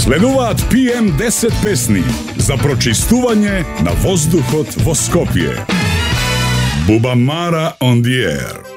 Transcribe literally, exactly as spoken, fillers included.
Следуваат пи ем десет песни за прочистување на воздухот во Скопје. Бубамара on the air.